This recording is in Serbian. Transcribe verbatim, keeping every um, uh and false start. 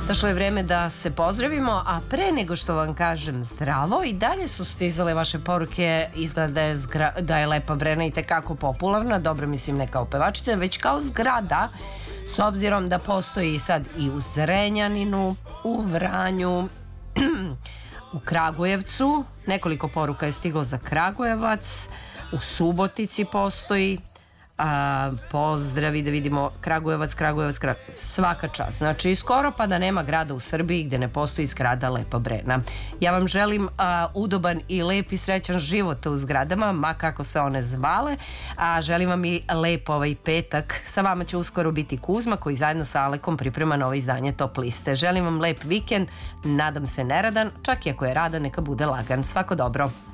Došlo je vreme da se pozdravimo, a pre nego što vam kažem zdravo, i dalje su stizale vaše poruke. Izgleda da je, zgra, da je Lepa Brena i tekako popularna, dobro mislim ne kao pevačica, već kao zgrada, s obzirom da postoji sad i u Zrenjaninu, u Vranju, u Kragujevcu, nekoliko poruka je stiglo za Kragujevac, u Subotici postoji. A, pozdravi, da vidimo Kragujevac, Kragujevac, Kragujevac, svaka čast. Znači, skoro pa da nema grada u Srbiji gde ne postoji zgrada Lepa Brena. Ja vam želim a, udoban i lep i srećan život u zgradama, ma kako se one zvale, a želim vam i lep ovaj petak. Sa vama će uskoro biti Kuzma, koji zajedno sa Alekom priprema novo izdanje Top liste. Želim vam lep vikend, nadam se neradan, čak i ako je radan, neka bude lagan. Svako dobro.